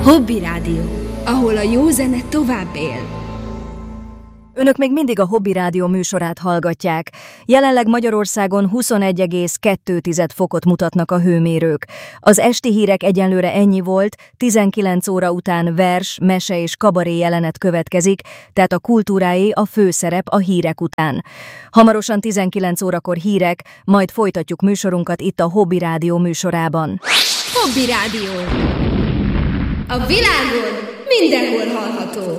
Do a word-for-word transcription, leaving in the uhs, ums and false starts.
Hobby Rádió, ahol a jó zene tovább él. Önök még mindig a Hobby Rádió műsorát hallgatják. Jelenleg Magyarországon huszonegy egész kettő fokot mutatnak a hőmérők. Az esti hírek egyenlőre ennyi volt, tizenkilenc óra után vers, mese és kabaré jelenet következik, tehát a kultúráé a főszerep a hírek után. Hamarosan tizenkilenc órakor hírek, majd folytatjuk műsorunkat itt a Hobby Rádió műsorában. Hobby Rádió. A világon mindenhol hallható.